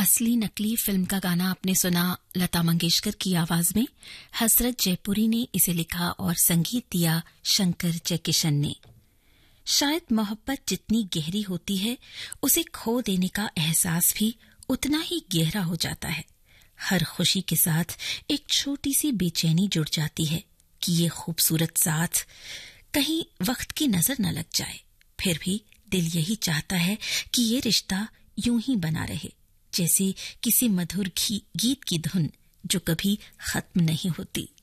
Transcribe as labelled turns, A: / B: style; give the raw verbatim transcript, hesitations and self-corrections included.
A: असली नकली फिल्म का गाना आपने सुना लता मंगेशकर की आवाज में। हसरत जयपुरी ने इसे लिखा और संगीत दिया शंकर जयकिशन ने। शायद मोहब्बत जितनी गहरी होती है, उसे खो देने का एहसास भी उतना ही गहरा हो जाता है। हर खुशी के साथ एक छोटी सी बेचैनी जुड़ जाती है कि ये खूबसूरत साथ कहीं वक्त की नजर न लग जाए। फिर भी दिल यही चाहता है कि ये रिश्ता यूं ही बना रहे, जैसे किसी मधुर गीत की धुन जो कभी खत्म नहीं होती।